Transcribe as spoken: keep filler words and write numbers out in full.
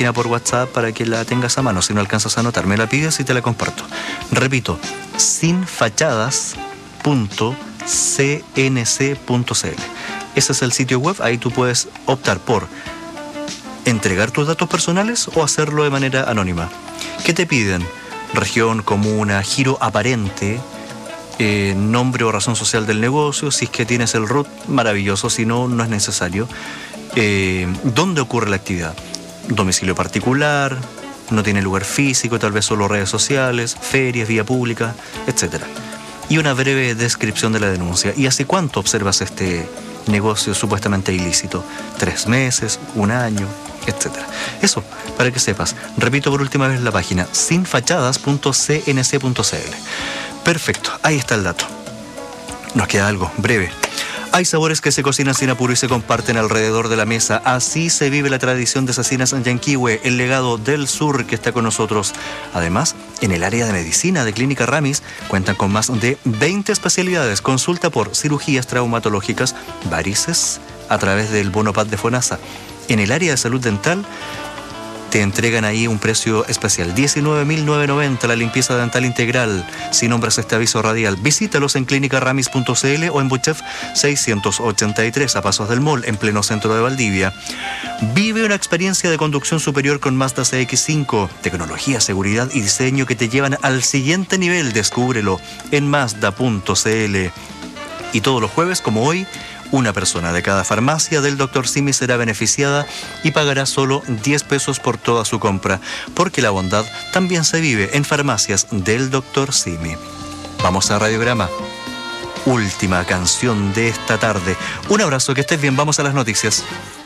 página por WhatsApp para que la tengas a mano. Si no alcanzas a anotar, me la pides y te la comparto. Repito, sin fachadas punto c n c punto c l. Ese es el sitio web. Ahí tú puedes optar por entregar tus datos personales o hacerlo de manera anónima. ¿Qué te piden? Región, comuna, giro aparente, eh, nombre o razón social del negocio. Si es que tienes el R U T, maravilloso. Si no, no es necesario. Eh, ¿Dónde ocurre la actividad? Domicilio particular, no tiene lugar físico, tal vez solo redes sociales, ferias, vía pública, etcétera. Y una breve descripción de la denuncia. ¿Y hace cuánto observas este negocio supuestamente ilícito? ¿Tres meses? ¿Un año? Etcétera. Eso, para que sepas. Repito por última vez la página, sin fachadas punto c n c punto c l. Perfecto, ahí está el dato. Nos queda algo breve. Hay sabores que se cocinan sin apuro y se comparten alrededor de la mesa. Así se vive la tradición de Cecinas Yanquihue, el legado del sur que está con nosotros. Además, en el área de medicina de Clínica Ramis cuentan con más de veinte especialidades. Consulta por cirugías traumatológicas, varices, a través del bono P A D de FONASA. En el área de salud dental te entregan ahí un precio especial, diecinueve mil novecientos noventa, la limpieza dental integral. Si nombras este aviso radial, visítalos en clínica ramis punto c l o en Buchef seiscientos ochenta y tres, a pasos del Mall, en pleno centro de Valdivia. Vive una experiencia de conducción superior con Mazda C X cinco. Tecnología, seguridad y diseño que te llevan al siguiente nivel. Descúbrelo en mazda punto c l. Y todos los jueves, como hoy, una persona de cada farmacia del doctor Simi será beneficiada y pagará solo diez pesos por toda su compra, porque la bondad también se vive en farmacias del doctor Simi. Vamos a Radiograma. Última canción de esta tarde. Un abrazo, que estés bien, vamos a las noticias.